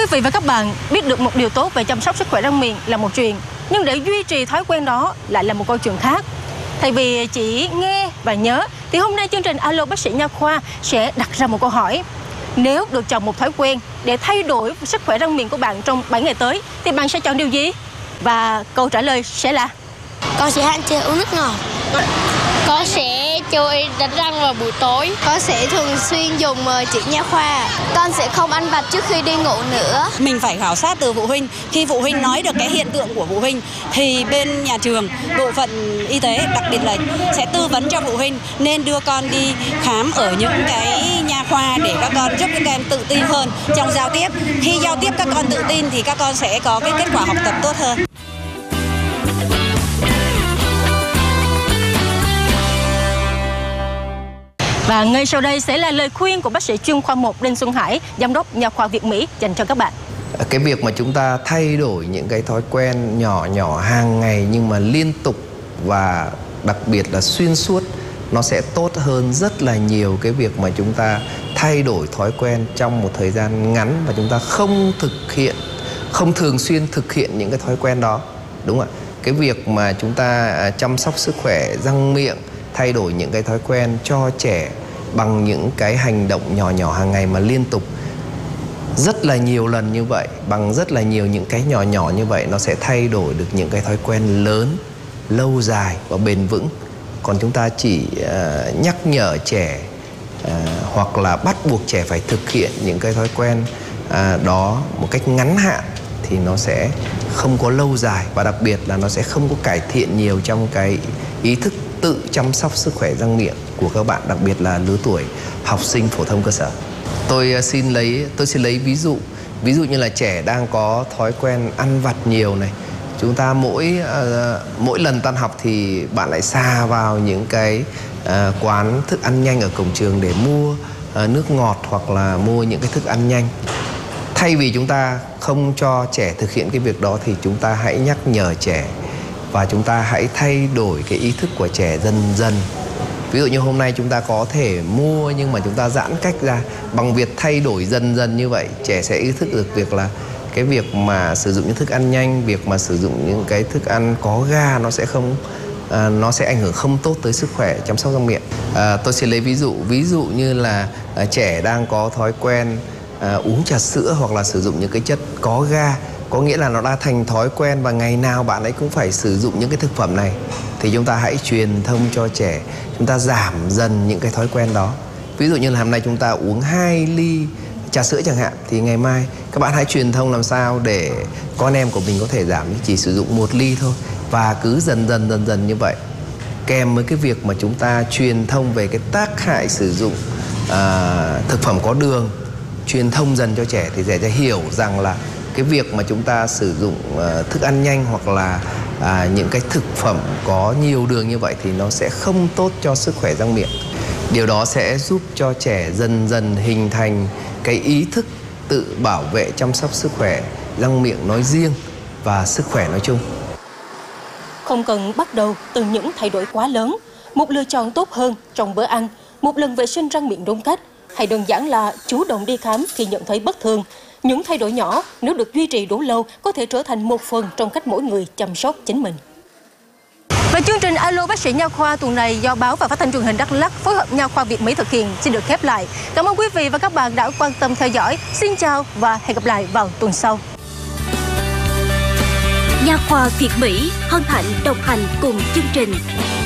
vị và các bạn biết được một điều tốt về chăm sóc sức khỏe răng miệng là một chuyện, nhưng để duy trì thói quen đó lại là một câu chuyện khác. Thay vì chỉ nghe và nhớ, thì hôm nay chương trình Alo Bác sĩ Nha Khoa sẽ đặt ra một câu hỏi. Nếu được chọn một thói quen để thay đổi sức khỏe răng miệng của bạn trong 7 ngày tới, thì bạn sẽ chọn điều gì? Và câu trả lời sẽ là: con sẽ hạn chế uống nước ngọt. Con sẽ chú ý đánh răng vào buổi tối. Con sẽ thường xuyên dùng chỉ nha khoa. Con sẽ không ăn vặt trước khi đi ngủ nữa. Mình phải khảo sát từ phụ huynh. Khi phụ huynh nói được cái hiện tượng của phụ huynh thì bên nhà trường, bộ phận y tế đặc biệt là sẽ tư vấn cho phụ huynh nên đưa con đi khám ở những cái nha khoa để các con giúp các em tự tin hơn trong giao tiếp. Khi giao tiếp các con tự tin thì các con sẽ có cái kết quả học tập tốt hơn. Và ngay sau đây sẽ là lời khuyên của bác sĩ chuyên khoa 1 Đinh Xuân Hải, giám đốc Nha khoa Việt Mỹ dành cho các bạn. Cái việc mà chúng ta thay đổi những cái thói quen nhỏ nhỏ hàng ngày nhưng mà liên tục và đặc biệt là xuyên suốt, nó sẽ tốt hơn rất là nhiều cái việc mà chúng ta thay đổi thói quen trong một thời gian ngắn và chúng ta không thường xuyên thực hiện những cái thói quen đó, đúng không ạ? Cái việc mà chúng ta chăm sóc sức khỏe răng miệng, thay đổi những cái thói quen cho trẻ bằng những cái hành động nhỏ nhỏ hàng ngày mà liên tục rất là nhiều lần như vậy, bằng rất là nhiều những cái nhỏ nhỏ như vậy, nó sẽ thay đổi được những cái thói quen lớn, lâu dài và bền vững. Còn chúng ta chỉ nhắc nhở trẻ hoặc là bắt buộc trẻ phải thực hiện những cái thói quen đó một cách ngắn hạn thì nó sẽ không có lâu dài, và đặc biệt là nó sẽ không có cải thiện nhiều trong cái ý thức tự chăm sóc sức khỏe răng miệng của các bạn, đặc biệt là lứa tuổi học sinh phổ thông cơ sở. Tôi xin lấy ví dụ như là trẻ đang có thói quen ăn vặt nhiều này. Chúng ta mỗi lần tan học thì bạn lại sa vào những cái quán thức ăn nhanh ở cổng trường để mua nước ngọt hoặc là mua những cái thức ăn nhanh. Thay vì chúng ta không cho trẻ thực hiện cái việc đó thì chúng ta hãy nhắc nhở trẻ và chúng ta hãy thay đổi cái ý thức của trẻ dần dần. Ví dụ như hôm nay chúng ta có thể mua nhưng mà chúng ta giãn cách ra. Bằng việc thay đổi dần dần như vậy, trẻ sẽ ý thức được việc là cái việc mà sử dụng những thức ăn nhanh, việc mà sử dụng những cái thức ăn có ga nó sẽ ảnh hưởng không tốt tới sức khỏe chăm sóc răng miệng. Tôi sẽ lấy ví dụ như là trẻ đang có thói quen uống trà sữa hoặc là sử dụng những cái chất có ga, có nghĩa là nó đã thành thói quen và ngày nào bạn ấy cũng phải sử dụng những cái thực phẩm này, thì chúng ta hãy truyền thông cho trẻ, chúng ta giảm dần những cái thói quen đó. Ví dụ như là hôm nay chúng ta uống 2 ly trà sữa chẳng hạn, thì ngày mai các bạn hãy truyền thông làm sao để con em của mình có thể giảm chỉ sử dụng 1 ly thôi, và cứ dần dần như vậy, kèm với cái việc mà chúng ta truyền thông về cái tác hại sử dụng thực phẩm có đường, truyền thông dần cho trẻ thì trẻ sẽ hiểu rằng là cái việc mà chúng ta sử dụng thức ăn nhanh hoặc là những cái thực phẩm có nhiều đường như vậy thì nó sẽ không tốt cho sức khỏe răng miệng. Điều đó sẽ giúp cho trẻ dần dần hình thành cái ý thức tự bảo vệ chăm sóc sức khỏe răng miệng nói riêng và sức khỏe nói chung. Không cần bắt đầu từ những thay đổi quá lớn, một lựa chọn tốt hơn trong bữa ăn, một lần vệ sinh răng miệng đúng cách, hay đơn giản là chủ động đi khám khi nhận thấy bất thường. Những thay đổi nhỏ nếu được duy trì đủ lâu có thể trở thành một phần trong cách mỗi người chăm sóc chính mình. Và chương trình Alo Bác sĩ Nha Khoa tuần này do Báo và Phát thanh Truyền hình Đắk Lắk phối hợp Nha khoa Việt Mỹ thực hiện xin được khép lại. Cảm ơn quý vị và các bạn đã quan tâm theo dõi. Xin chào và hẹn gặp lại vào tuần sau. Nha khoa Việt Mỹ hân hạnh đồng hành cùng chương trình.